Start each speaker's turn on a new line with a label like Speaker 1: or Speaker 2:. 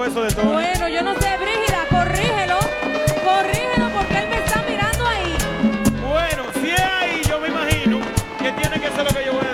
Speaker 1: eso de todo.
Speaker 2: Bueno, yo no sé, Brígida, corrígelo porque él me está mirando ahí.
Speaker 1: Bueno, si es ahí, yo me imagino que tiene que ser lo que yo voy a